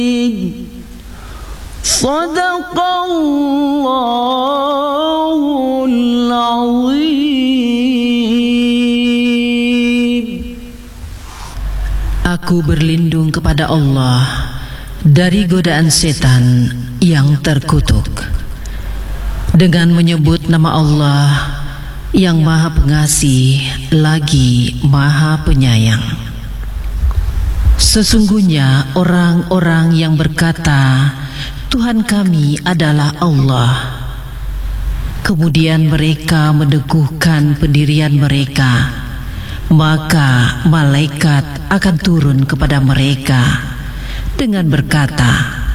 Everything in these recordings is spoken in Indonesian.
Sadaqallahul azim. Aku berlindung kepada Allah dari godaan setan yang terkutuk dengan menyebut nama Allah yang Maha Pengasih lagi Maha Penyayang. Sesungguhnya orang-orang yang berkata, Tuhan kami adalah Allah, kemudian mereka meneguhkan pendirian mereka, maka malaikat akan turun kepada mereka dengan berkata,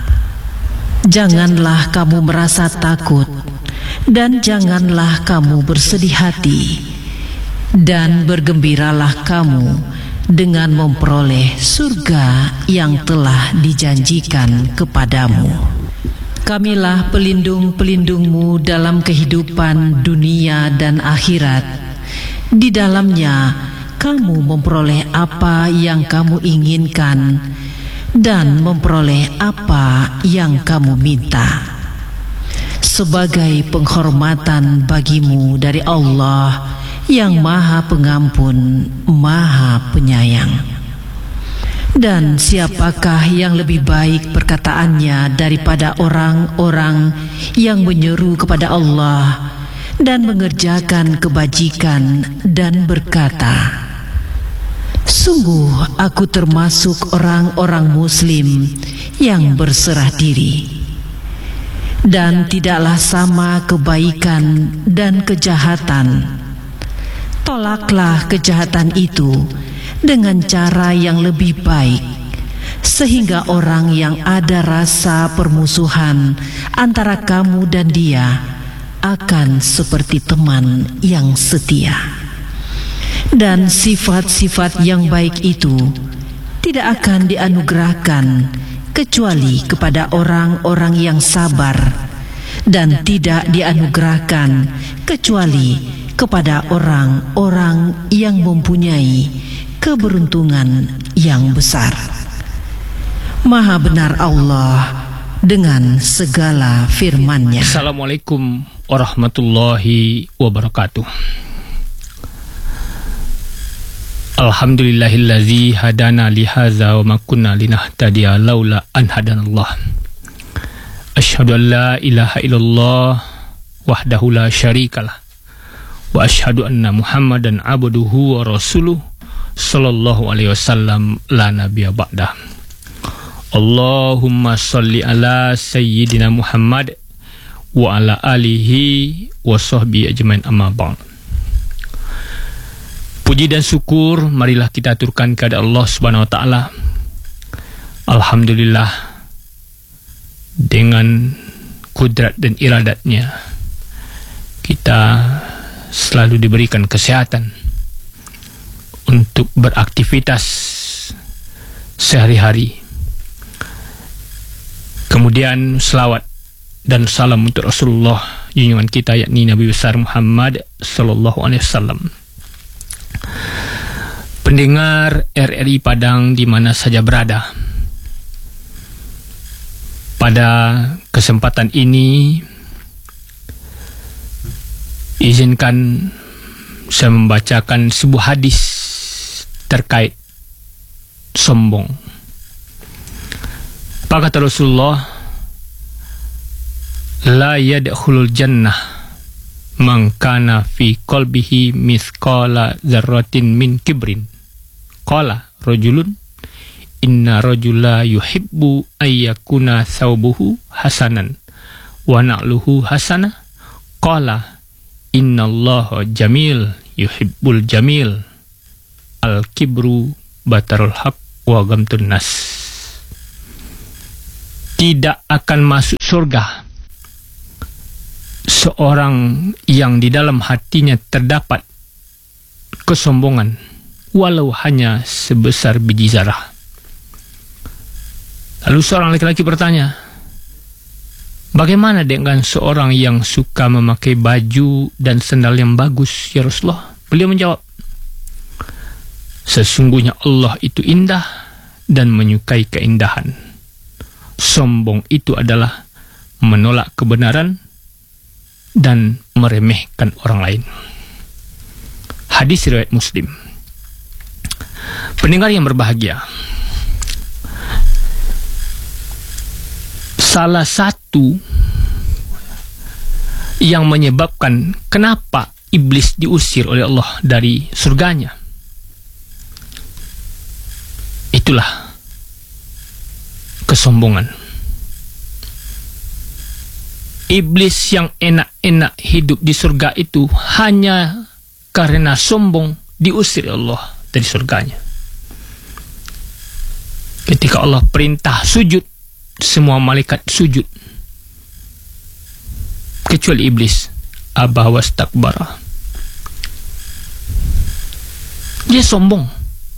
janganlah kamu merasa takut dan janganlah kamu bersedih hati, dan bergembiralah kamu dengan memperoleh surga yang telah dijanjikan kepadamu. Kamilah pelindung-pelindungmu dalam kehidupan dunia dan akhirat. Di dalamnya kamu memperoleh apa yang kamu inginkan dan memperoleh apa yang kamu minta. Sebagai penghormatan bagimu dari Allah yang Maha Pengampun, Maha Penyayang. Dan siapakah yang lebih baik perkataannya daripada orang-orang yang menyeru kepada Allah dan mengerjakan kebajikan dan berkata, sungguh aku termasuk orang-orang muslim yang berserah diri. Dan tidaklah sama kebaikan dan kejahatan. Tolaklah kejahatan itu dengan cara yang lebih baik, sehingga orang yang ada rasa permusuhan antara kamu dan dia akan seperti teman yang setia. Dan sifat-sifat yang baik itu tidak akan dianugerahkan kecuali kepada orang-orang yang sabar, dan tidak dianugerahkan kecuali kepada orang-orang yang mempunyai keberuntungan yang besar. Maha benar Allah dengan segala firman-Nya. Assalamualaikum warahmatullahi wabarakatuh. Alhamdulillahillazi hadana lihaza wa ma kunna linahtadiya laula an hadanallah. Asyhadu an la ilaha illallah wahdahu la syarikalah wa asyhadu anna Muhammadan abduhu wa rasuluh sallallahu alaihi wasallam la nabiyya ba'dah. Allahumma shalli ala sayyidina Muhammad wa ala alihi wa sahbihi ajmain, amma ba'd. Puji dan syukur marilah kita aturkan kepada Allah Subhanahu wa taala. Alhamdulillah, dengan kudrat dan iradatnya kita selalu diberikan kesehatan untuk beraktivitas sehari-hari. Kemudian selawat dan salam untuk Rasulullah junjungan kita, yakni Nabi besar Muhammad sallallahu alaihi wasallam. Pendengar RRI Padang di mana saja berada, pada kesempatan ini izinkan saya membacakan sebuah hadis terkait sombong. Apa kata Rasulullah? La yadkhulul jannah man kana fi qalbihi mithqala dzarratin min kibrin. Qala rajulun inna rajula yuhibbu ayyakuna thawbuhu hasanan wa na'luhu hasanah. Qala innallaha jamil yuhibbul jamil. Al-kibru batarul haq wa ghamtun nas. Tidak akan masuk surga seorang yang di dalam hatinya terdapat kesombongan, walau hanya sebesar biji zarah. Lalu seorang laki-laki bertanya, bagaimana dengan seorang yang suka memakai baju dan sandal yang bagus, ya Rasulullah? Beliau menjawab, sesungguhnya Allah itu indah dan menyukai keindahan. sombong itu adalah menolak kebenaran dan meremehkan orang lain. Hadis riwayat Muslim. Pendengar yang berbahagia, salah satu yang menyebabkan kenapa iblis diusir oleh Allah dari surganya, itulah kesombongan. Iblis yang enak-enak hidup di surga itu hanya karena sombong diusir Allah dari surganya. Ketika Allah perintah sujud, semua malaikat sujud kecuali iblis. Aba wastakbara. Dia sombong,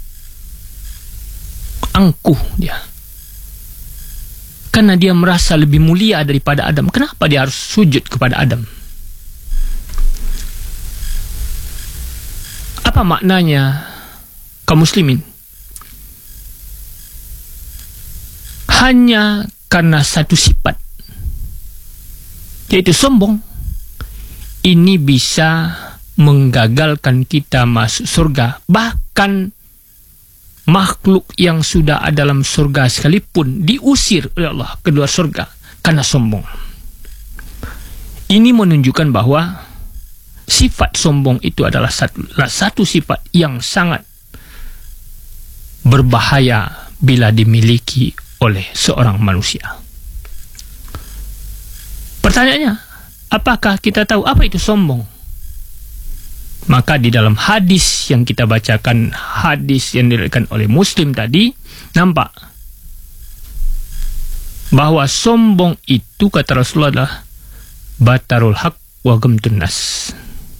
angkuh dia, karena dia merasa lebih mulia daripada Adam. Kenapa dia harus sujud kepada Adam? Apa maknanya kaum muslimin? Hanya karena satu sifat, yaitu sombong, ini bisa menggagalkan kita masuk surga. Bahkan makhluk yang sudah ada dalam surga sekalipun diusir oleh Allah ke luar surga karena sombong. Ini menunjukkan bahwa sifat sombong itu adalah satu sifat yang sangat berbahaya bila dimiliki oleh seorang manusia. Pertanyaannya, apakah kita tahu apa itu sombong? Maka di dalam hadis yang kita bacakan, hadis yang diriwayatkan oleh Muslim tadi, nampak bahwa sombong itu, kata Rasulullah, adalah batarul haq wa ghamtun nas.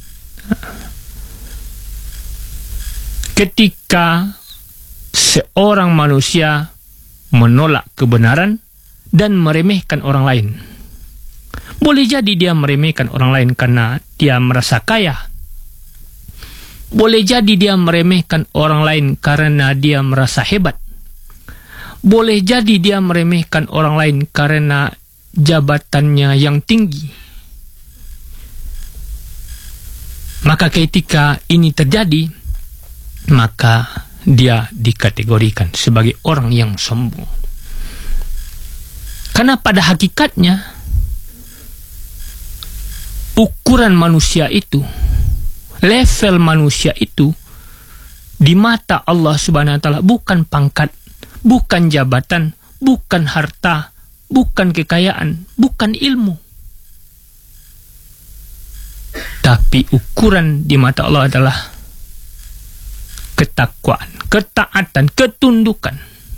Ketika seorang manusia menolak kebenaran dan meremehkan orang lain. Boleh jadi dia meremehkan orang lain karena dia merasa kaya. Boleh jadi dia meremehkan orang lain karena dia merasa hebat. Boleh jadi dia meremehkan orang lain karena jabatannya yang tinggi. Maka ketika ini terjadi, maka dia dikategorikan sebagai orang yang sombong. Karena pada hakikatnya ukuran manusia itu, level manusia itu di mata Allah Subhanahu wa taala bukan pangkat, bukan jabatan, bukan harta, bukan kekayaan, bukan ilmu. Tapi ukuran di mata Allah adalah ketakwaan, ketaatan, ketundukan.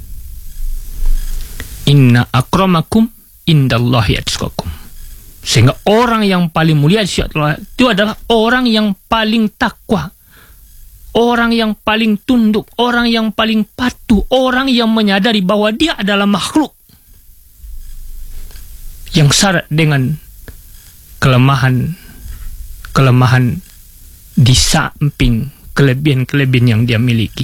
Inna akramakum indallahi atqakum. Sehingga orang yang paling mulia itu adalah orang yang paling takwa, orang yang paling tunduk, orang yang paling patuh, orang yang menyadari bahwa dia adalah makhluk yang syarat dengan kelemahan di samping kelebihan-kelebihan yang dia miliki.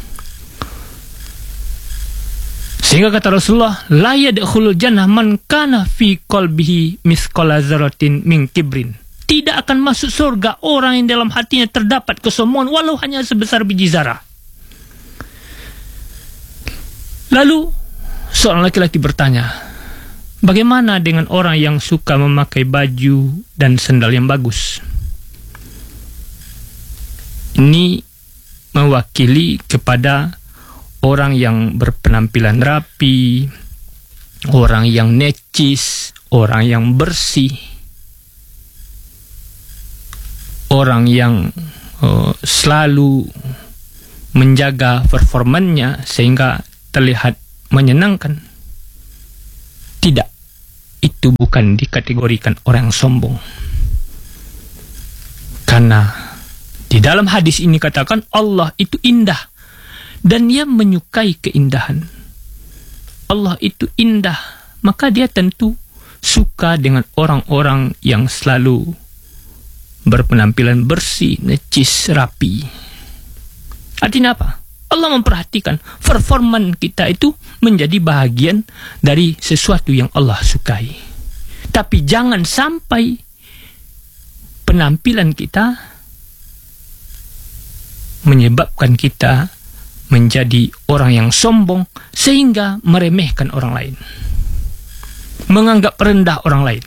Sehingga kata Rasulullah, la yadkhulul jannah man kana fi qalbihi mithqala dzarratin min kibrin. Tidak akan masuk surga orang yang dalam hatinya terdapat kesombongan walau hanya sebesar biji zarah. Lalu seorang laki-laki bertanya, bagaimana dengan orang yang suka memakai baju dan sandal yang bagus? Ini mewakili kepada orang yang berpenampilan rapi, orang yang necis, orang yang bersih, orang yang selalu menjaga performanya sehingga terlihat menyenangkan. Tidak, itu bukan dikategorikan orang sombong. Karena di dalam hadis ini katakan Allah itu indah dan dia menyukai keindahan. Allah itu indah, maka dia tentu suka dengan orang-orang yang selalu berpenampilan bersih, necis, rapi. Artinya apa? Allah memperhatikan performan kita itu menjadi bahagian dari sesuatu yang Allah sukai. Tapi jangan sampai penampilan kita menyebabkan kita menjadi orang yang sombong sehingga meremehkan orang lain, menganggap rendah orang lain.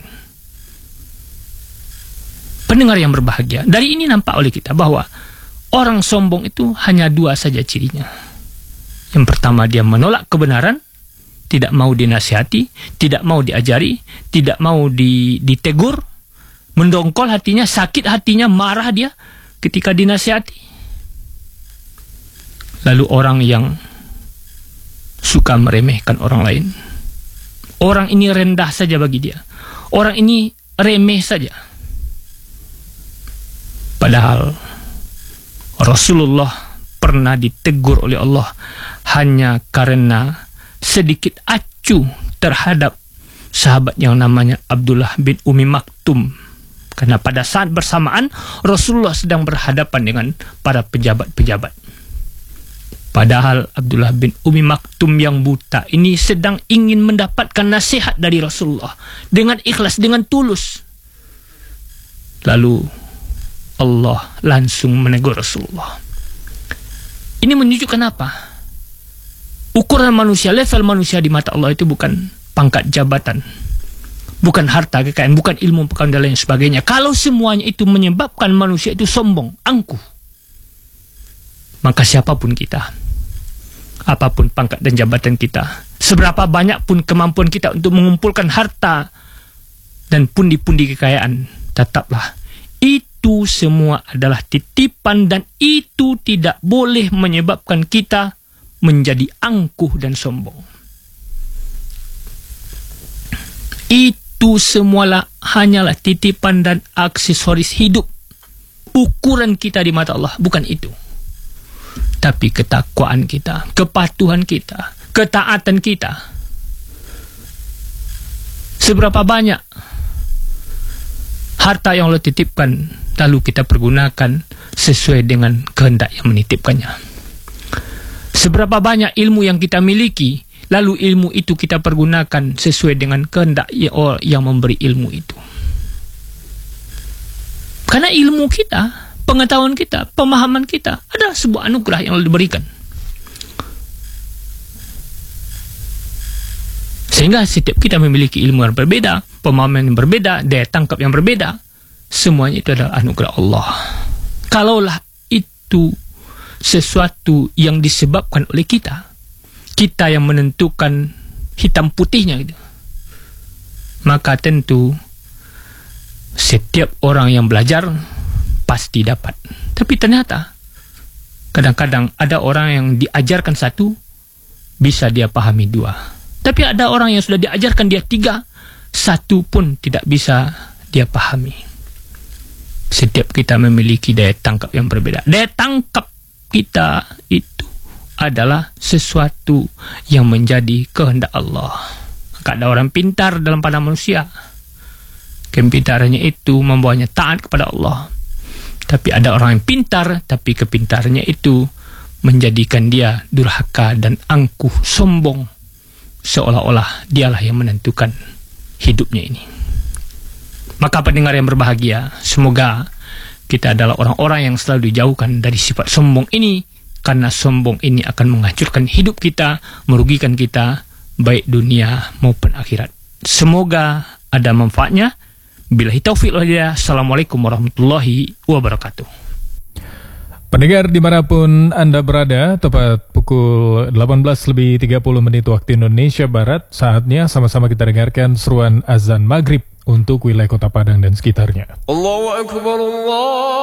Pendengar yang berbahagia, dari ini nampak oleh kita bahwa orang sombong itu hanya dua saja cirinya. Yang pertama, dia menolak kebenaran, tidak mau dinasihati, tidak mau diajari, tidak mau ditegur, mendongkol hatinya, sakit hatinya, marah dia ketika dinasihati. Lalu orang yang suka meremehkan orang lain. Orang ini rendah saja bagi dia. Orang ini remeh saja. Padahal Rasulullah pernah ditegur oleh Allah hanya karena sedikit acuh terhadap sahabat yang namanya Abdullah bin Umi Maktum. Karena pada saat bersamaan Rasulullah sedang berhadapan dengan para pejabat-pejabat. Padahal Abdullah bin Umi Maktum yang buta ini sedang ingin mendapatkan nasihat dari Rasulullah dengan ikhlas, dengan tulus. Lalu Allah langsung menegur Rasulullah. Ini menunjukkan apa? Ukuran manusia, level manusia di mata Allah itu bukan pangkat jabatan, bukan harta kekayaan, bukan ilmu pengetahuan dan lain sebagainya. Kalau semuanya itu menyebabkan manusia itu sombong, angkuh, maka siapapun kita, apapun pangkat dan jabatan kita, seberapa banyak pun kemampuan kita untuk mengumpulkan harta dan pundi-pundi kekayaan, tetaplah itu semua adalah titipan dan itu tidak boleh menyebabkan kita menjadi angkuh dan sombong. Itu semualah hanyalah titipan dan aksesoris hidup. Ukuran kita di mata Allah bukan itu. Tapi ketakwaan kita, kepatuhan kita, ketaatan kita. Seberapa banyak harta yang Allah titipkan, lalu kita pergunakan sesuai dengan kehendak yang menitipkannya. Seberapa banyak ilmu yang kita miliki, lalu ilmu itu kita pergunakan sesuai dengan kehendak yang memberi ilmu itu. Karena ilmu kita, pengetahuan kita, pemahaman kita adalah sebuah anugerah yang Allah diberikan. Sehingga setiap kita memiliki ilmu yang berbeda, pemahaman yang berbeda, daya tangkap yang berbeda. Semuanya itu adalah anugerah Allah. Kalaulah itu sesuatu yang disebabkan oleh kita yang menentukan hitam putihnya gitu, maka tentu setiap orang yang belajar pasti dapat. Tapi ternyata kadang-kadang ada orang yang diajarkan satu, bisa dia pahami dua. Tapi ada orang yang sudah diajarkan dia tiga, satu pun tidak bisa dia pahami. Setiap kita memiliki daya tangkap yang berbeda. Daya tangkap kita itu adalah sesuatu yang menjadi kehendak Allah. Maka ada orang pintar dalam pandangan manusia, kepintarannya itu membawanya taat kepada Allah. Tapi ada orang yang pintar, tapi kepintarannya itu menjadikan dia durhaka dan angkuh, sombong, seolah-olah dialah yang menentukan hidupnya ini. Maka pendengar yang berbahagia, semoga kita adalah orang-orang yang selalu dijauhkan dari sifat sombong ini, karena sombong ini akan menghancurkan hidup kita, merugikan kita, baik dunia maupun akhirat. Semoga ada manfaatnya. Billahi taufiq wal hidayah. Assalamualaikum warahmatullahi wabarakatuh. Pendengar dimanapun Anda berada, tepat pukul 18:30 waktu Indonesia Barat, saatnya sama-sama kita dengarkan seruan azan maghrib untuk wilayah Kota Padang dan sekitarnya. Allahu Akbar, Allah.